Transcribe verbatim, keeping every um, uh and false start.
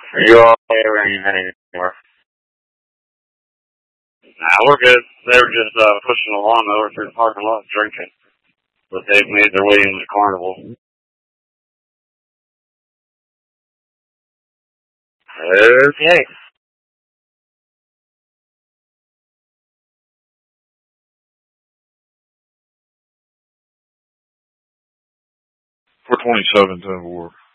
Are you all heading anywhere? Nah, we're good. They were just uh, pushing the lawnmower through the parking lot drinking. But they've made their way into the carnival. Okay. four twenty-seven, ten four.